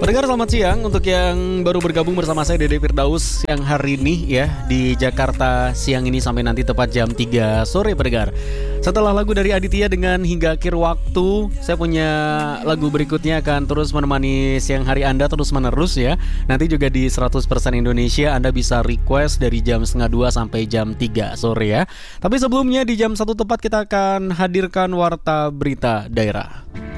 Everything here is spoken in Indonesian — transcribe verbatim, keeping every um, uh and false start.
Pendengar selamat siang untuk yang baru bergabung bersama saya Dede Firdaus yang hari ini ya di Jakarta siang ini sampai nanti tepat jam tiga sore pendengar. Setelah lagu dari Aditya dengan Hingga Akhir Waktu, saya punya lagu berikutnya akan terus menemani siang hari Anda terus menerus ya. Nanti juga di seratus persen Indonesia Anda bisa request dari jam setengah dua sampai jam tiga sore ya. Tapi sebelumnya di jam satu tepat kita akan hadirkan Warta Berita Daerah.